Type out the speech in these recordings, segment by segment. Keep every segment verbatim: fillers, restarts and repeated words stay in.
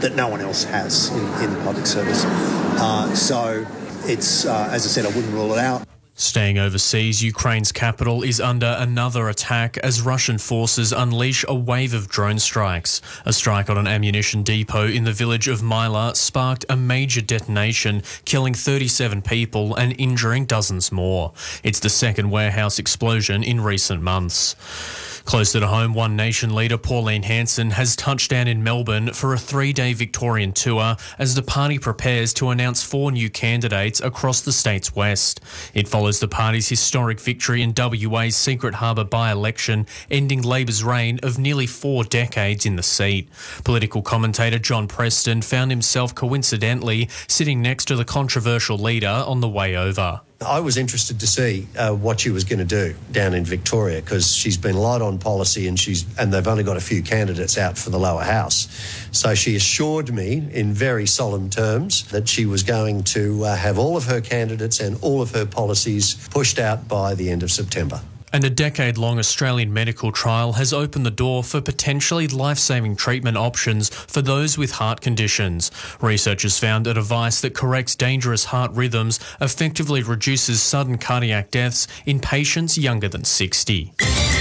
that no one else has in, in the public service. Uh, so it's, uh, as I said, I wouldn't rule it out. Staying overseas, Ukraine's capital is under another attack as Russian forces unleash a wave of drone strikes. A strike on an ammunition depot in the village of Myla sparked a major detonation, killing thirty-seven people and injuring dozens more. It's the second warehouse explosion in recent months. Closer to home, One Nation leader Pauline Hanson has touched down in Melbourne for a three-day Victorian tour as the party prepares to announce four new candidates across the state's west. It follows the party's historic victory in W A's Secret Harbour by-election, ending Labor's reign of nearly four decades in the seat. Political commentator John Preston found himself coincidentally sitting next to the controversial leader on the way over. I was interested to see uh, what she was going to do down in Victoria, because she's been light on policy and she's and they've only got a few candidates out for the lower house. So she assured me in very solemn terms that she was going to uh, have all of her candidates and all of her policies pushed out by the end of September. And a decade-long Australian medical trial has opened the door for potentially life-saving treatment options for those with heart conditions. Researchers found a device that corrects dangerous heart rhythms effectively reduces sudden cardiac deaths in patients younger than sixty.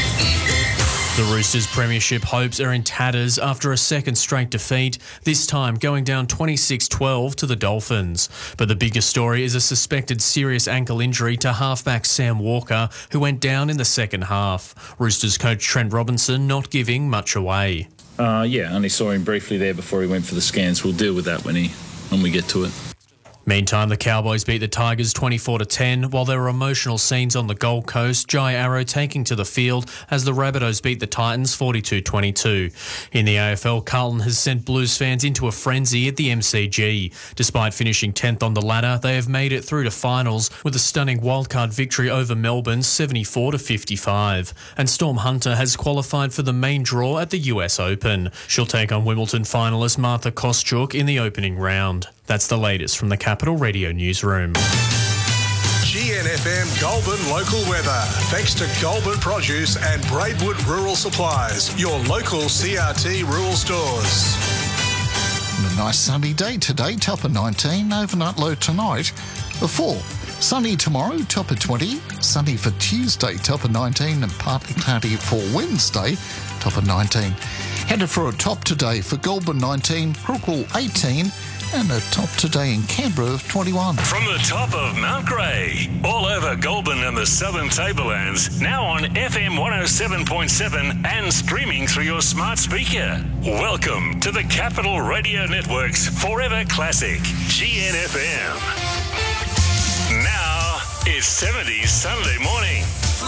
The Roosters' premiership hopes are in tatters after a second straight defeat, this time going down twenty-six twelve to the Dolphins. But the biggest story is a suspected serious ankle injury to halfback Sam Walker, who went down in the second half. Roosters coach Trent Robinson not giving much away. Uh, yeah, only saw him briefly there before he went for the scans. We'll deal with that when he when we get to it. Meantime, the Cowboys beat the Tigers twenty-four to ten, while there were emotional scenes on the Gold Coast, Jai Arrow taking to the field as the Rabbitohs beat the Titans forty-two twenty-two. In the A F L, Carlton has sent Blues fans into a frenzy at the M C G. Despite finishing tenth on the ladder, they have made it through to finals with a stunning wildcard victory over Melbourne seventy-four to fifty-five. And Storm Hunter has qualified for the main draw at the U S Open. She'll take on Wimbledon finalist Martha Kostyuk in the opening round. That's the latest from the Capital Radio Newsroom. G N F M Goulburn local weather. Thanks to Goulburn Produce and Braidwood Rural Supplies, your local C R T rural stores. A nice sunny day today, top of nineteen, overnight low tonight, a four. Sunny tomorrow, top of twenty. Sunny for Tuesday, top of nineteen, and partly cloudy for Wednesday, top of nineteen. Headed for a top today for Goulburn nineteen, Crookwell eighteen, and a top today in Canberra of twenty-one. From the top of Mount Grey, all over Goulburn and the Southern Tablelands, now on F M one oh seven point seven and streaming through your smart speaker. Welcome to the Capital Radio Network's Forever Classic, G N F M. Now, it's seventies Sunday morning.